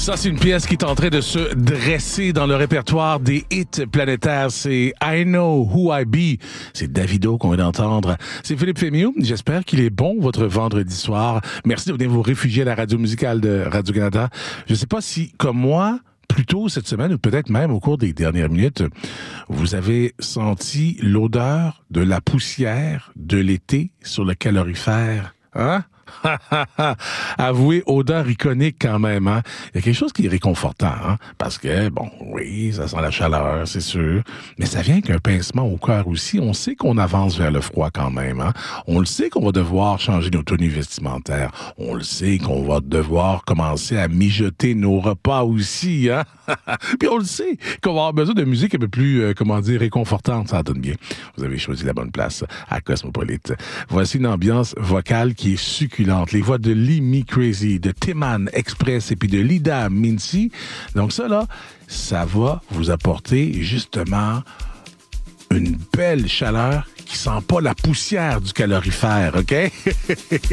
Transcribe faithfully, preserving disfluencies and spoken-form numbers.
Ça, c'est une pièce qui est en train de se dresser dans le répertoire des hits planétaires. C'est I Know Who I Be. C'est Davido qu'on vient d'entendre. C'est Philippe Fémieux. J'espère qu'il est bon, votre vendredi soir. Merci de venir vous réfugier à la radio musicale de Radio-Canada. Je ne sais pas si, comme moi, plus tôt cette semaine, ou peut-être même au cours des dernières minutes, vous avez senti l'odeur de la poussière de l'été sur le calorifère. Hein? Avouez, odeur iconique quand même, hein. Il y a quelque chose qui est réconfortant, hein, parce que, bon, oui, ça sent la chaleur, c'est sûr, mais ça vient avec un pincement au cœur aussi. On sait qu'on avance vers le froid quand même, hein. On le sait qu'on va devoir changer nos tenues vestimentaires. On le sait qu'on va devoir commencer à mijoter nos repas aussi, hein. Puis on le sait qu'on va avoir besoin de musique un peu plus, euh, comment dire, réconfortante. Ça donne bien. Vous avez choisi la bonne place à Cosmopolite. Voici une ambiance vocale qui est succulente. Les voix de Lee Me Crazy, de Timan Express et puis de Lida Mincy. Donc ça, là, ça va vous apporter justement une belle chaleur qui sent pas la poussière du calorifère, OK?